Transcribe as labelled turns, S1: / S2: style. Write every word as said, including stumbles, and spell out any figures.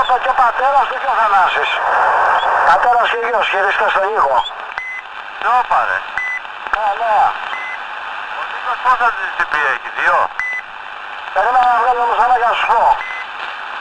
S1: το και πατέρας του και ο Θανάσης. Πατέρας και γιος, χειριστές στον Νίκο.
S2: Τι όπα ρε.
S1: Ναι, ναι.
S2: Ο Νίκος πόσα τι τι πι έχει, δύο.
S1: Περίμενα να βγάλω όμως ένα για να σου πω.